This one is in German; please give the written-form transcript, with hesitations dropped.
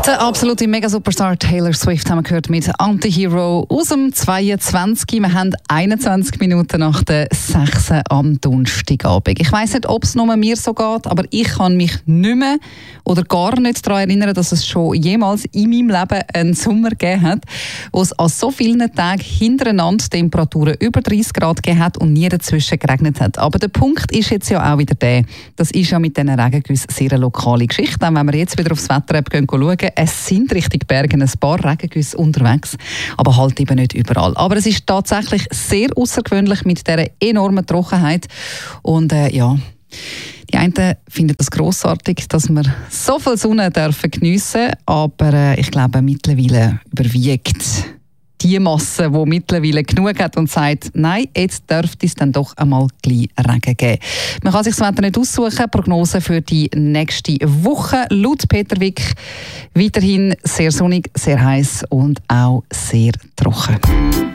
Der absolute Mega-Superstar Taylor Swift haben wir gehört mit Anti-Hero aus dem 22. Wir haben 21 Minuten nach der 6. am Donnerstagabend. Ich weiss nicht, ob es nur mir so geht, aber ich kann mich nicht mehr oder gar nicht daran erinnern, dass es schon jemals in meinem Leben einen Sommer gegeben hat, wo es an so vielen Tagen hintereinander Temperaturen über 30 Grad gegeben hat und nie dazwischen geregnet hat. Aber der Punkt ist jetzt ja auch wieder der, das ist ja mit diesen Regengüssen sehr eine lokale Geschichte. Auch wenn wir jetzt wieder aufs Wetter-App schauen, es sind Richtung Bergen ein paar Regengüsse unterwegs, aber halt eben nicht überall. Aber es ist tatsächlich sehr außergewöhnlich mit dieser enormen Trockenheit. Und die einen finden es grossartig, dass wir so viel Sonne geniessen dürfen, aber ich glaube, mittlerweile überwiegt die Masse, die mittlerweile genug hat und sagt, nein, jetzt dürfte es dann doch einmal gleich Regen geben. Man kann sich das Wetter nicht aussuchen. Prognose für die nächste Woche. Laut Peter Wick weiterhin sehr sonnig, sehr heiß und auch sehr trocken.